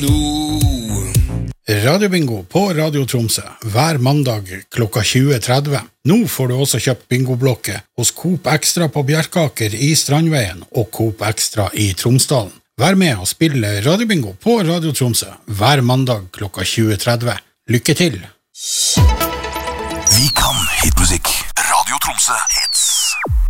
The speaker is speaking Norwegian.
Radiobingo på Radio Tromsø hver mandag klokka 20.30. Nå får du også kjøpt bingoblokke hos Coop Extra på Bjerkaker i Strandveien og Coop Extra i Tromsdalen. Vær med og spille Radiobingo på Radio Tromsø hver mandag klokka 20.30. Lykke til! Vi kan hitmusikk. Radio Tromsø hits.